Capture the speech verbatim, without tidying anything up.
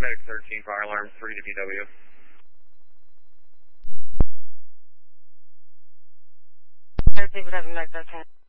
Medic thirteen, fire alarm, three to P W. thirteen, would have a Medic thirteen.